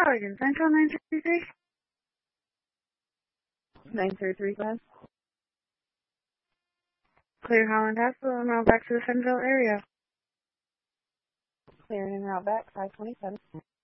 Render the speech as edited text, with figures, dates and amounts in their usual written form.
Allegan Central 933? 9335. Clear Holland Hospital and route back to the Central area. Clearing and route back, 527.